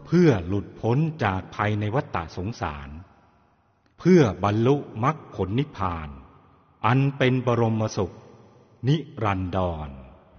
พื่อหลุดพ้นจากภัยในวัฏฏะสงสารเพื่อบรรลุมรรคผลนิพพานอันเป็นบรมสุขนิรันดร